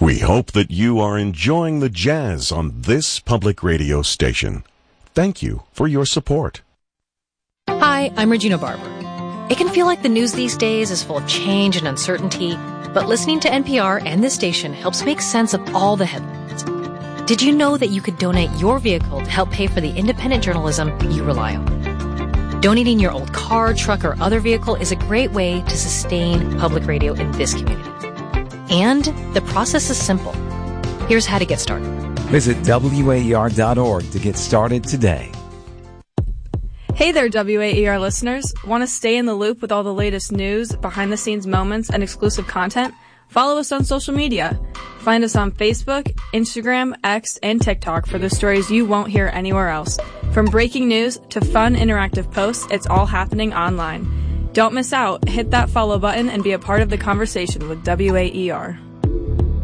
We hope that you are enjoying the jazz on this public radio station. Thank you for your support. Hi, I'm Regina Barber. It can feel like the news these days is full of change and uncertainty, but listening to NPR and this station helps make sense of all the headlines. Did you know that you could donate your vehicle to help pay for the independent journalism you rely on? Donating your old car, truck, or other vehicle is a great way to sustain public radio in this community. And the process is simple. Here's how to get started. Visit WAER.org to get started today. Hey there, WAER listeners. Want to stay in the loop with all the latest news, behind-the-scenes moments, and exclusive content? Follow us on social media. Find us on Facebook, Instagram, X, and TikTok for the stories you won't hear anywhere else. From breaking news to fun, interactive posts, it's all happening online. Don't miss out. Hit that follow button and be a part of the conversation with WAER.